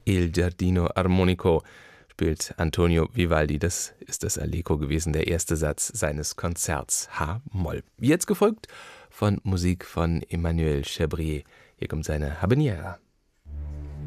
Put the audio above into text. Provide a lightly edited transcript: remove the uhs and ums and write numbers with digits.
Il Giardino Armonico spielt Antonio Vivaldi. Das ist das Allegro gewesen, der erste Satz seines Konzerts H-Moll. Jetzt gefolgt von Musik von Emmanuel Chabrier. Hier kommt seine Habanera.